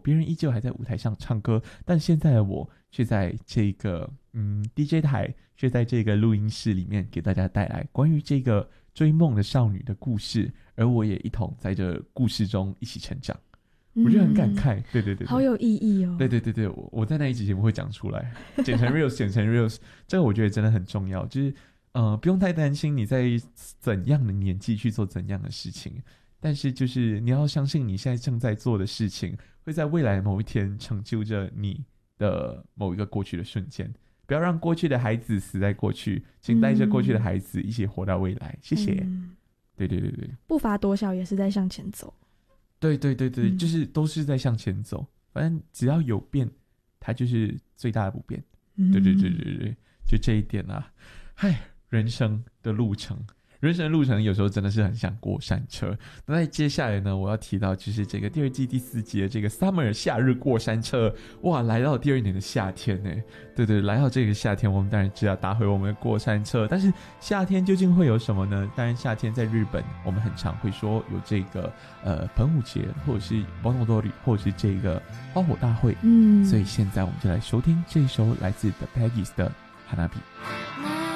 别人依旧还在舞台上唱歌，但现在的我却在这个DJ 台，却在这个录音室里面给大家带来关于这个追梦的少女的故事，而我也一同在这故事中一起成长。我觉得很感慨，对对对， 好有意义哦。 对对对对，我在那一集节目会讲出来，剪成 reels， 剪成 reels， 这个我觉得真的很重要，就是不用太担心你在怎样的年纪去做怎样的事情，但是就是你要相信你现在正在做的事情会在未来某一天成就着你的某一个过去的瞬间。不要让过去的孩子死在过去，请带着过去的孩子一起活到未来。谢谢。对对对对， 步伐多小也是在向前走。 对对对对，就是都是在向前走，反正只要有变，它就是最大的不变。对对对对对，就这一点啊。嗨，人生的路程有时候真的是很像过山车。那在接下来呢，我要提到就是这个第二季第4集的这个 Summer 夏日过山车。哇，来到第2年的夏天呢，对对，来到这个夏天，我们当然就要搭回我们的过山车。但是夏天究竟会有什么呢？当然夏天在日本，我们很常会说有这个盆舞节，或者是盆踊り，或者是这个花火大会。所以现在我们就来收听这一首来自 The Peggies 的 Hanabi。